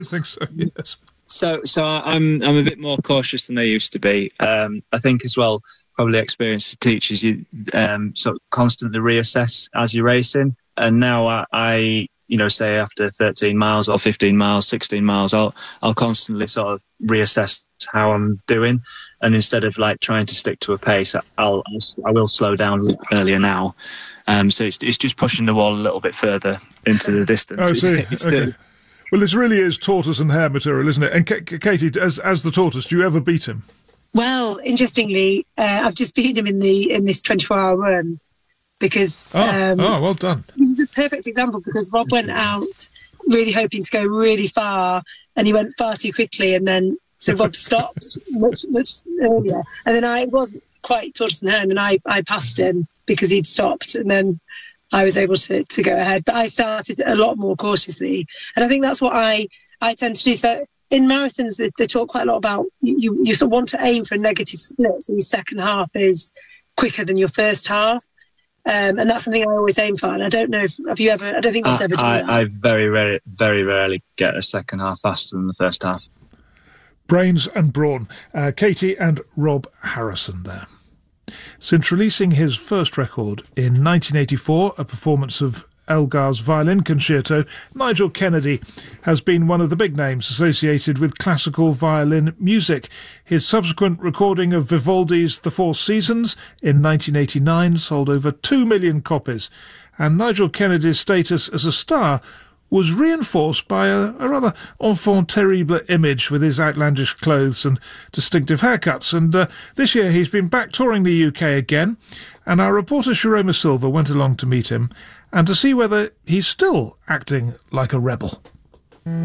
I think so, yes. I'm a bit more cautious than I used to be. I think as well, probably experience teaches you sort of constantly reassess as you're racing. And now I say after 13 miles or 15 miles, 16 miles, I'll constantly sort of reassess how I'm doing. And instead of like trying to stick to a pace, I will slow down earlier now. So it's just pushing the wall a little bit further into the distance. Oh, see. Okay. Well, this really is tortoise and hare material, isn't it? And Katie, as the tortoise, do you ever beat him? Well, interestingly, I've just beaten him in this 24-hour run because... well done. This is a perfect example because Rob went out really hoping to go really far and he went far too quickly, and then so Rob stopped much earlier. And then I wasn't quite tortoise and hare, and I passed him because he'd stopped, and then I was able to go ahead. But I started a lot more cautiously. And I think that's what I tend to do. So in marathons, they talk quite a lot about you sort of want to aim for a negative split. So your second half is quicker than your first half. And that's something I always aim for. And I don't know have you ever, I don't think I've ever done that. I very rarely get a second half faster than the first half. Brains and brawn. Katie and Rob Harrison there. Since releasing his first record in 1984, a performance of Elgar's violin concerto, Nigel Kennedy has been one of the big names associated with classical violin music. His subsequent recording of Vivaldi's The Four Seasons in 1989 sold over 2 million copies, and Nigel Kennedy's status as a star was reinforced by a rather enfant terrible image with his outlandish clothes and distinctive haircuts. And this year he's been back touring the UK again, and our reporter Sharoma Silva went along to meet him and to see whether he's still acting like a rebel.